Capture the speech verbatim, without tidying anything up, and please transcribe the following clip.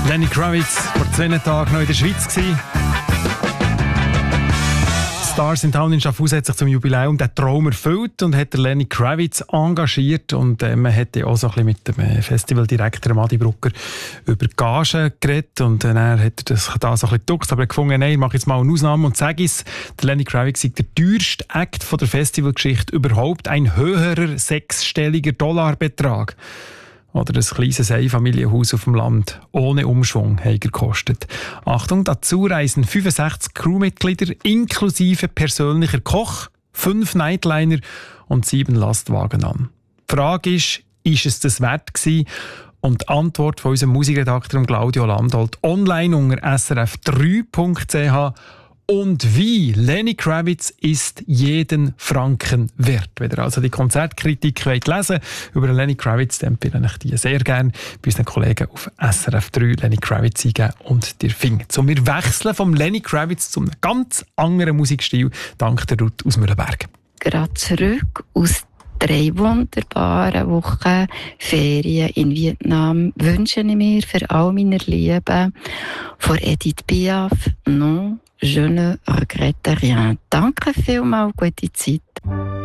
Lenny Kravitz vor zwei Tagen noch in der Schweiz gewesen. Stars in Town in Schaffhausen hat sich zum Jubiläum den Traum erfüllt und hat der Lenny Kravitz engagiert. Und äh, man hat ja auch so ein bisschen mit dem Festivaldirektor Adi Brucker über Gagen geredet. Und äh, er hat das da so ein bisschen geduckt, aber er gefunden, nein, ich mache jetzt mal eine Ausnahme und sage es, der Lenny Kravitz ist der teuerste Act von der Festivalgeschichte überhaupt, ein höherer sechsstelliger Dollarbetrag. Oder ein kleines Einfamilienhaus auf dem Land ohne Umschwung hat er gekostet. Achtung, dazu reisen fünfundsechzig Crewmitglieder inklusive persönlicher Koch, fünf Nightliner und sieben Lastwagen an. Die Frage ist, ist es das wert gewesen? Und die Antwort von unserem Musikredakteur Claudio Landolt online unter s r f drei punkt c h. Und wie? Lenny Kravitz ist jeden Franken wert. Wenn ihr also die Konzertkritik wollt lesen über Lenny Kravitz, dann empfehle ich die sehr gerne bei unseren Kollegen auf S R F drei Lenny Kravitz eingeben und dir findet. So, wir wechseln vom Lenny Kravitz zu einem ganz anderen Musikstil, dank der Ruth aus Mühlenberg. Gerade zurück aus drei wunderbaren Wochen Ferien in Vietnam wünsche ich mir für all meine Lieben von Edith Piaf «Non, je ne regrette rien». Danke vielmals, gute Zeit.